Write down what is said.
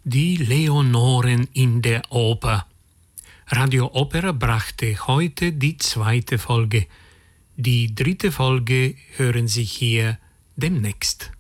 Die Leonoren in der Oper. Radio Opera brachte heute die 2. Folge. Die 3. Folge hören Sie hier demnächst.